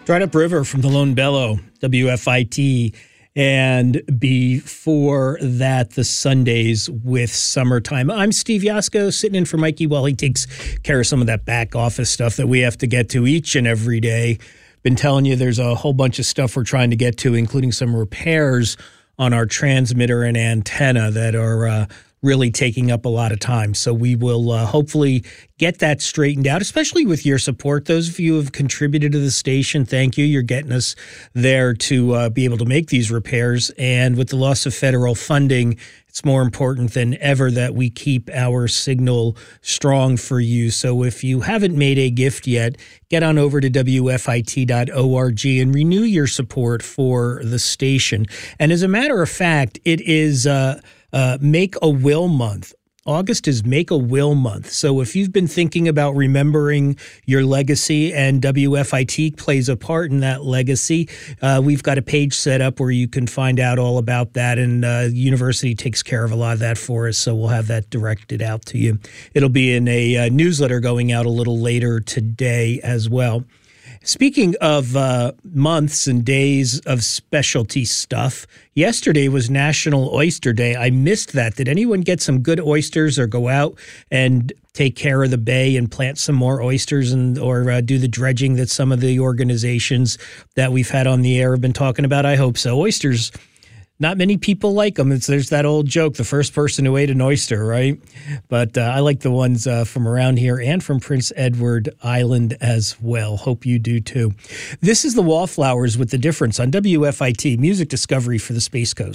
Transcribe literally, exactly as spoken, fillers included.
Dried Up River from the Lone Bellow, W F I T. And before that, the Sundays with Summertime. I'm Steve Yasko, sitting in for Mikey while he takes care of some of that back office stuff that we have to get to each and every day. Been telling you there's a whole bunch of stuff we're trying to get to, including some repairs on our transmitter and antenna that are uh, really taking up a lot of time. So we will uh, hopefully get that straightened out, especially with your support. Those of you who have contributed to the station, thank you. You're getting us there to uh, be able to make these repairs. And with the loss of federal funding, it's more important than ever that we keep our signal strong for you. So if you haven't made a gift yet, get on over to W F I T dot org and renew your support for the station. And as a matter of fact, it is uh, uh, Make a Will Month. August is Make a Will Month. So if you've been thinking about remembering your legacy, and W F I T plays a part in that legacy, uh, we've got a page set up where you can find out all about that. And uh, the university takes care of a lot of that for us, so we'll have that directed out to you. It'll be in a uh, newsletter going out a little later today as well. Speaking of uh, months and days of specialty stuff, yesterday was National Oyster Day. I missed that. Did anyone get some good oysters or go out and take care of the bay and plant some more oysters and or uh, do the dredging that some of the organizations that we've had on the air have been talking about? I hope so. Oysters, not many people like them. It's, there's that old joke, the first person who ate an oyster, right? But uh, I like the ones uh, from around here and from Prince Edward Island as well. Hope you do too. This is the Wallflowers with The Difference on W F I T, music discovery for the Space Coast.